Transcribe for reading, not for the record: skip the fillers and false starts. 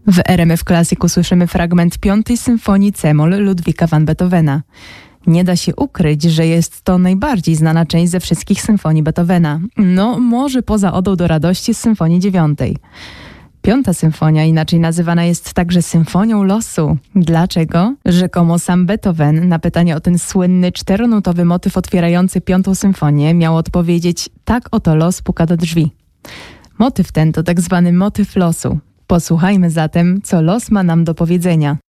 W RMF Classic usłyszymy fragment 5. symfonii C-moll Ludwika van Beethovena. Nie da się ukryć, że jest to najbardziej znana część ze wszystkich symfonii Beethovena. No, może poza Odą do radości z symfonii 9. 5. symfonia inaczej nazywana jest także symfonią losu. Dlaczego? Rzekomo sam Beethoven na pytanie o ten słynny 4-nutowy motyw otwierający 5. symfonię miał odpowiedzieć: tak oto los puka do drzwi. Motyw ten to tak zwany motyw losu. Posłuchajmy zatem, co los ma nam do powiedzenia.